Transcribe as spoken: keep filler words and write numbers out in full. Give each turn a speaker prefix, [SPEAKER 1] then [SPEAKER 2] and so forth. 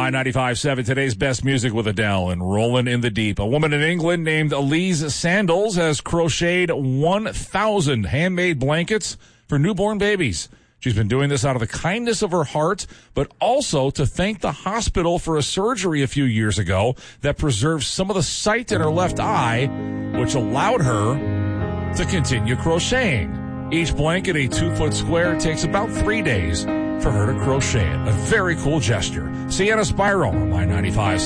[SPEAKER 1] My ninety-five point seven, today's best music with Adele and Rollin' in the Deep. A woman in England named Elise Sandals has crocheted one thousand handmade blankets for newborn babies. She's been doing this out of the kindness of her heart, but also to thank the hospital for a surgery a few years ago that preserved some of the sight in her left eye, which allowed her to continue crocheting. Each blanket, a two-foot square, takes about three days for her to crochet it. A very cool gesture. Sienna Spiral on My ninety-five point seven.